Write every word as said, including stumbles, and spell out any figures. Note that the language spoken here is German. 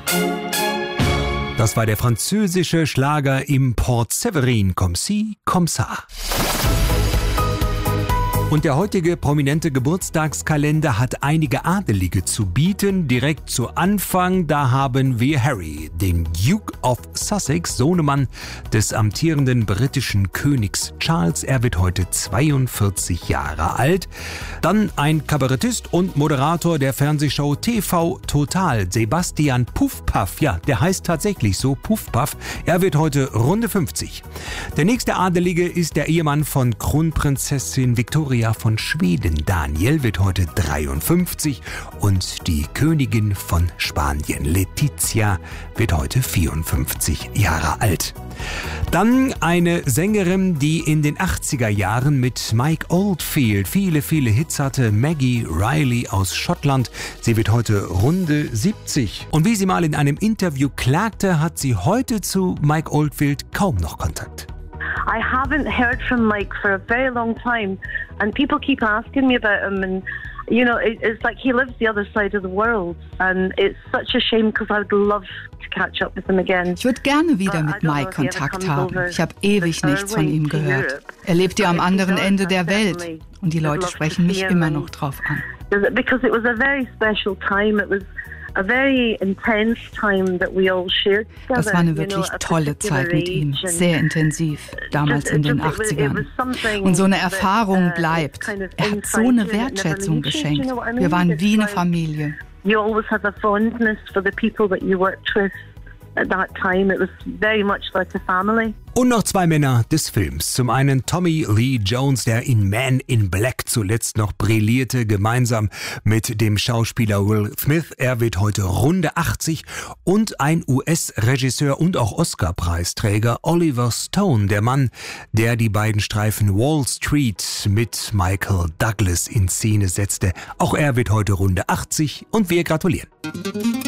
Das war der französische Schlager im Port Séverin, Comme ci, comme ça. Und der heutige prominente Geburtstagskalender hat einige Adelige zu bieten. Direkt zu Anfang, da haben wir Harry, den Duke of Sussex, Sohnemann des amtierenden britischen Königs Charles. Er wird heute zweiundvierzig Jahre alt. Dann ein Kabarettist und Moderator der Fernsehshow T V Total, Sebastian Puffpaff. Ja, der heißt tatsächlich so, Puffpaff. Er wird heute Runde fünfzig. Der nächste Adelige ist der Ehemann von Kronprinzessin Victoria von Schweden. Daniel wird heute dreiundfünfzig und die Königin von Spanien, Letizia, wird heute vierundfünfzig Jahre alt. Dann eine Sängerin, die in den achtziger Jahren mit Mike Oldfield viele, viele Hits hatte, Maggie Riley aus Schottland. Sie wird heute Runde siebzig. Und wie sie mal in einem Interview klagte, hat sie heute zu Mike Oldfield kaum noch Kontakt. I haven't heard from Mike for a very long time, and people keep asking me about him, and you know, it, it's like he lives the other side of the world, and it's such a shame because I would love to catch up with him again. Ich würde gerne wieder mit Mike Kontakt haben. Ich habe ewig nichts von ihm gehört. Er lebt ja am anderen Ende der Welt, und die Leute sprechen mich immer noch drauf an. Because it was a very special time. It was a very intense time that we all shared together. Das war eine wirklich tolle Zeit mit ihm, sehr intensiv, damals in den achtzigern. Und so eine Erfahrung bleibt. Er hat so eine Wertschätzung geschenkt. Wir waren wie eine Familie. You always have a fondness for the people that you worked with. At that time, it was very much like a family. Und noch zwei Männer des Films. Zum einen Tommy Lee Jones, der in Man in Black zuletzt noch brillierte, gemeinsam mit dem Schauspieler Will Smith. Er wird heute Runde achtzig. Und ein U S-Regisseur und auch Oscar-Preisträger Oliver Stone, der Mann, der die beiden Streifen Wall Street mit Michael Douglas in Szene setzte. Auch er wird heute Runde achtzig und wir gratulieren.